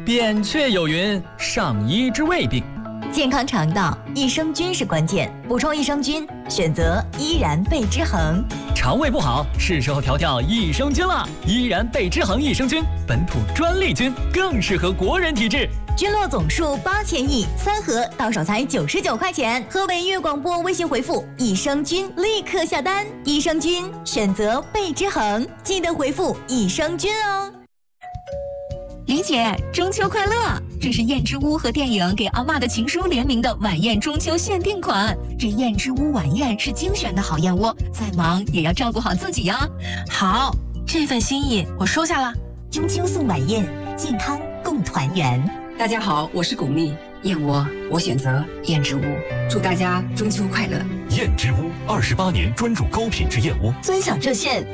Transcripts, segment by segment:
扁鹊有云：上医治未病。 健康肠道，益生菌是关键，补充益生菌，选择依然贝之恒。 肠胃不好，是时候调益生菌了。依然贝之恒益生菌，本土专利菌，更适合国人体质。 菌落总数8000亿，3盒到手才99块钱。河北音乐广播微信回复益生菌，立刻下单。益生菌选择贝之恒，记得回复益生菌哦。 李姐，中秋快乐！这是燕之屋和电影《给阿嬷的情书》联名的晚宴中秋限定款。这燕之屋晚宴是精选的好燕窝，再忙也要照顾好自己呀。 好，这份心意我收下了。 中秋送晚宴，健康共团圆。 大家好，我是巩俐，燕窝我选择燕之屋，祝大家中秋快乐。 燕之屋28年专注高品质燕窝， 尊享热线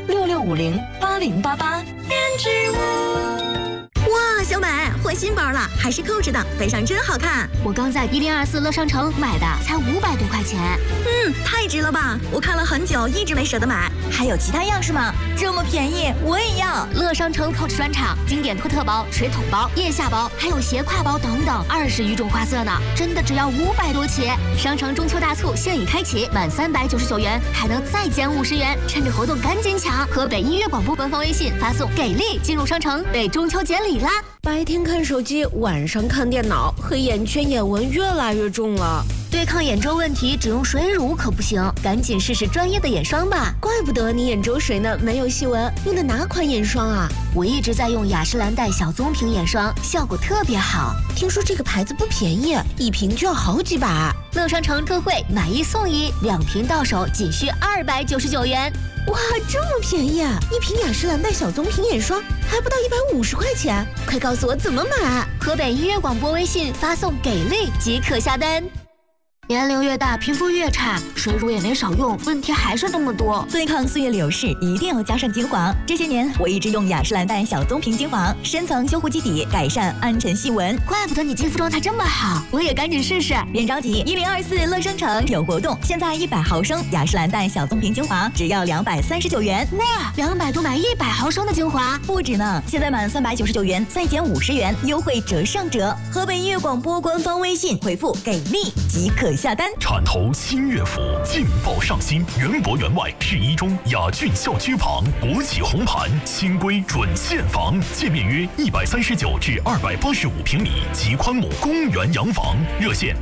66508088。燕之屋。哇，小美换新包了，还是Coach的，背上真好看。 我刚在1024乐商城买的，才500多块钱。 太值了吧！我看了很久，一直没舍得买。还有其他样式吗？这么便宜，我也要。 乐商城Coach专场，经典托特包、水桶包、腋下包，还有斜挎包等等，20余种花色呢，真的只要500多起。商城中秋大促现已开启，满399元还能再减50元，趁着活动赶紧抢！河北音乐广播官方微信发送“给力”进入商城，为中秋节礼啦！ 白天看手机，晚上看电脑，黑眼圈、眼纹越来越重了。 对抗眼周问题，只用水乳可不行，赶紧试试专业的眼霜吧。 怪不得你眼周水呢，没有细纹。用的哪款眼霜啊？ 我一直在用雅诗兰黛小棕瓶眼霜，效果特别好。 听说这个牌子不便宜，一瓶就要好几百。 乐商城特惠，买1送1，2瓶到手仅需299元。 哇，这么便宜啊！一瓶雅诗兰黛小棕瓶眼霜还不到150块钱，快告诉我怎么买！ 河北音乐广播微信发送“给力”即可下单。年龄越大，皮肤越差，水乳也没少用，问题还是那么多。 对抗岁月流逝，一定要加上精华。这些年，我一直用雅诗兰黛小棕瓶精华，深层修护基底，改善暗沉细纹。 怪不得你肌肤状态这么好，我也赶紧试试。 别着急，1024乐商城有活动，现在100毫升雅诗兰黛小棕瓶精华只要239元。 哇，200多买100毫升的精华， 不止呢！现在满399元再减50元，优惠折上折。河北音乐广播官方微信回复“给力”即可下单。 铲头新乐府劲爆上新，园博园外市一中雅俊校区旁，国企红盘，新规准现房，建面约139至285平米，极宽亩公园洋房，热线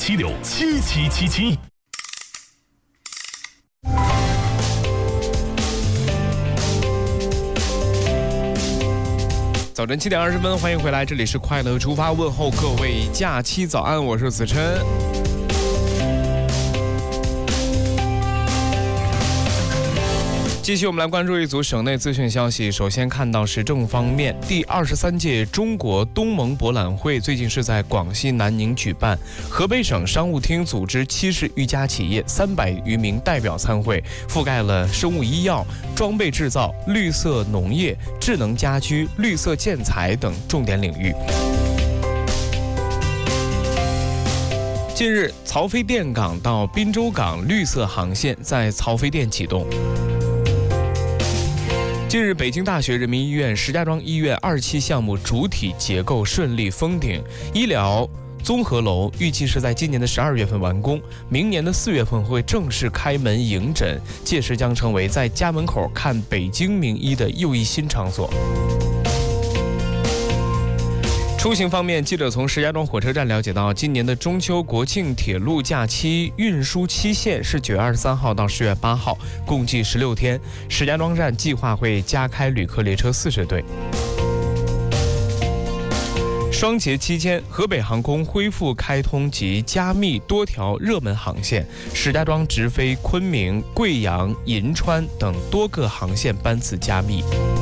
8876777777。 早晨7点20分，欢迎回来，这里是快乐出发，问候各位假期早安，我是子琛。继续，我们来关注一组省内资讯消息。首先看到时政方面，第23届中国东盟博览会最近是在广西南宁举办，河北省商务厅组织70余家企业，300余名代表参会，覆盖了生物医药、装备制造、绿色农业、智能家居、绿色建材等重点领域。近日，曹妃甸港到滨州港绿色航线在曹妃甸启动。近日，北京大学人民医院石家庄医院2期项目主体结构顺利封顶，医疗综合楼预计是在今年的12月份完工，明年的4月份会正式开门迎诊，届时将成为在家门口看北京名医的又一新场所。出行方面，记者从石家庄火车站了解到，今年的中秋国庆铁路假期运输期限是9月23号到10月8号，共计16天。石家庄站计划会加开旅客列车40对。双节期间，河北航空恢复开通及加密多条热门航线，石家庄直飞昆明、贵阳、银川等多个航线班次加密。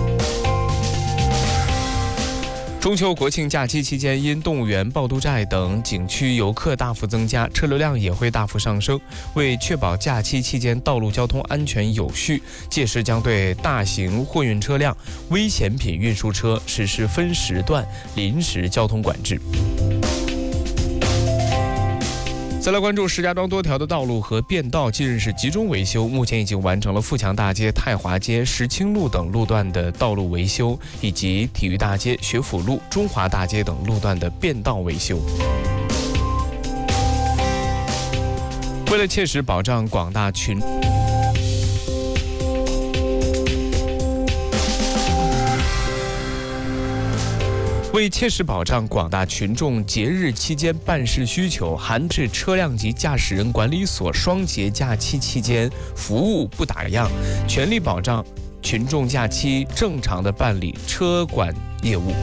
中秋国庆假期期间，因动物园、趵突寨等景区游客大幅增加，车流量也会大幅上升。为确保假期期间道路交通安全有序，届时将对大型货运车辆、危险品运输车实施分时段临时交通管制。 再来关注石家庄多条的道路和便道近日是集中维修，目前已经完成了富强大街、太华街、石青路等路段的道路维修，以及体育大街、学府路、中华大街等路段的便道维修。为了切实保障广大群众节日期间办事需求，韩至车辆及驾驶人管理所双节假期期间服务不打烊，全力保障群众假期正常的办理车管业务。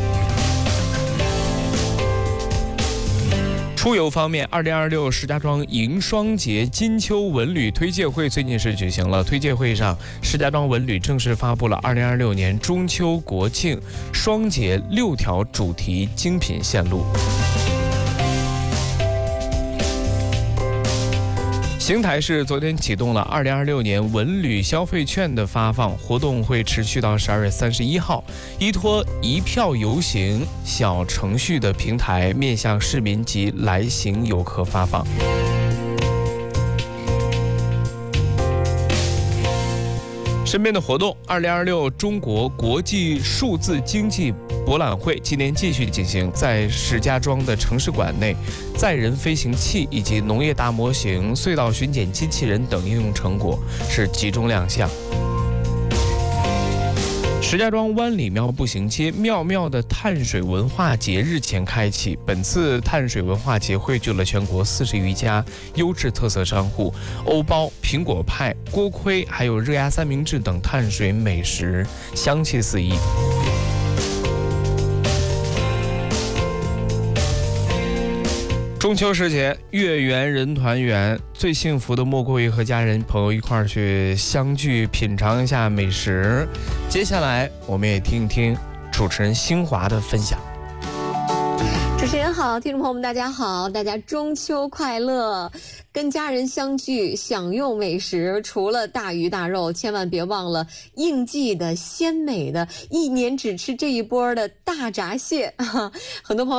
出游方面，2026石家庄迎双节金秋文旅推介会最近是举行了。推介会上，石家庄文旅正式发布了2026年中秋国庆双节6条主题精品线路。邢台市昨天启动了2026年文旅消费券的发放，活动会持续到12月31号。依托一票游行小程序的平台，面向市民及来行游客发放。身边的活动，2026中国国际数字经济博览会今年继续进行，在石家庄的城市馆内，载人飞行器以及农业大模型、隧道巡检机器人等应用成果是集中亮相。石家庄湾里庙步行街庙庙的碳水文化节日前开启，本次碳水文化节汇聚了全国40余家优质特色商户，欧包、苹果派、锅盔还有热压三明治等碳水美食，香气四溢。中秋时节，月圆人团圆，最幸福的莫过于和家人朋友一块儿去相聚，品尝一下美食。接下来我们也听一听主持人新华的分享。 主持人好，听众朋友们大家好，大家中秋快乐！跟家人相聚，享用美食，除了大鱼大肉，千万别忘了应季的鲜美的，一年只吃这一波的大闸蟹。很多朋友